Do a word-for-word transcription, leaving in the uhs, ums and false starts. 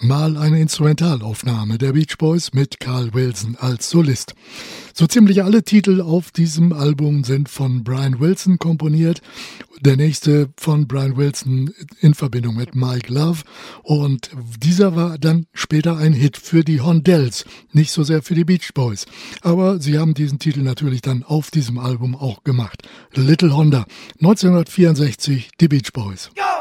Mal eine Instrumentalaufnahme der Beach Boys mit Carl Wilson als Solist. So ziemlich alle Titel auf diesem Album sind von Brian Wilson komponiert. Der nächste von Brian Wilson in Verbindung mit Mike Love. Und dieser war dann später ein Hit für die Hondells, nicht so sehr für die Beach Boys. Aber sie haben diesen Titel natürlich dann auf diesem Album auch gemacht. Little Honda, neunzehnhundertvierundsechzig, die Beach Boys. Ja!